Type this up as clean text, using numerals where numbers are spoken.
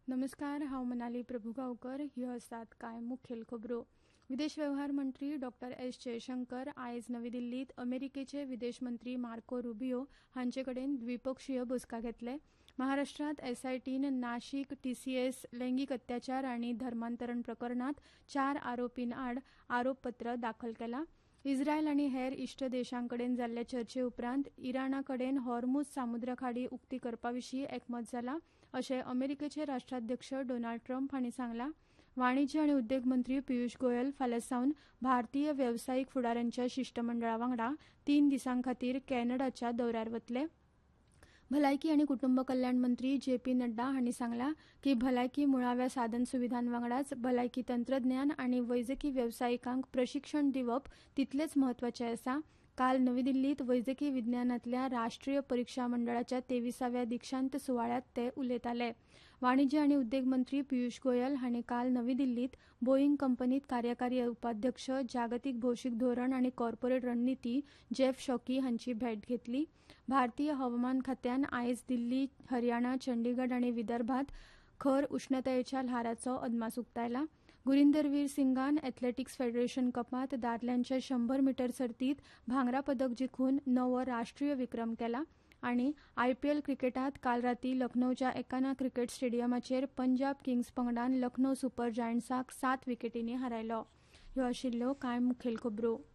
नमस्कार, हांव मनाली प्रभुगांवकर. ह्यो आसात कांय मुखेल खबरो. विदेश वेव्हार मंत्री डॉक्टर एस जयशंकर आयज नवी दिल्लीत अमेरिकेचे विदेश मंत्री मार्को रुबियो हांचे कडेन द्विपक्षीय बसका घेतले. महाराष्ट्रांत एसआयटीन नाशिक टीसीएस लैंगीक अत्याचार आनी धर्मांतरण प्रकरणांत 4 आरोपीं आड आरोपपत्र दाखल केलां. इस्रायल आनी हेर इश्ट देशांकडेन जाल्ले चर्चे उपरांत इराणाकडेन हॉर्मुझ सामुद्र खाडी उक्ती करपाविशीं एकमत जालां, अशें अमेरिकेचे राष्ट्राध्यक्ष डोनाल्ड ट्रंप हांणी सांगलां. वाणिज्य आनी उद्देग मंत्री पियुष गोयल फाल्यां सावन भारतीय वेवसायीक फुडाऱ्यांच्या शिष्टमंडळा वांगडा 3 दिसां खातीर कॅनडाच्या दौऱ्यार वतले. भलायकी आनी कुटुंब कल्याण मंत्री जेपी नड्डा हांणी सांगलां की भलायकी मुळाव्या साधन सुविधां वांगडाच भलायकी तंत्रज्ञान आनी वैजकी वेवसायिकांक प्रशिक्षण दिवप तितलेच म्हत्वाचें आसा. काल नवी दिल्लीत वैजकी विज्ञानांतल्या राष्ट्रीय परिक्षा मंडळाच्या 23व्या दिक्षांत सुवाळ्यात ते उलयताले. वाणिज्य आनी उद्देग मंत्री पियुष गोयल हांणी काल नवी दिल्लीत बोईंग कंपनीत कार्यकारी उपाध्यक्ष, जागतीक भौशीक धोरण आनी कॉर्पोरेट रणनीती जेफ शॉकी हांची भेट घेतली. भारतीय हवामान खात्यान आयज दिल्ली, हरियाणा, चंडीगढ आनी विदर्भात खर उश्णतायेच्या ल्हाराचो अदमास उक्तायला. गुरिंदरवीर सिंगान एथलेटिक्स फेडरेशन कपांत दादल्यांच्या 100 मीटर सर्तीत भांगरा पदक जिखून नवो राष्ट्रीय विक्रम केला. आनी आयपीएल क्रिकेटांत काल रातीं लखनौच्या एकाना क्रिकेट स्टेडियमाचेर पंजाब किंग्स पंगडान लखनौ सुपर जायंट्साक 7 विकेटींनी हारयलो. ह्यो आशिल्ल्यो कांय मुखेल खबरो.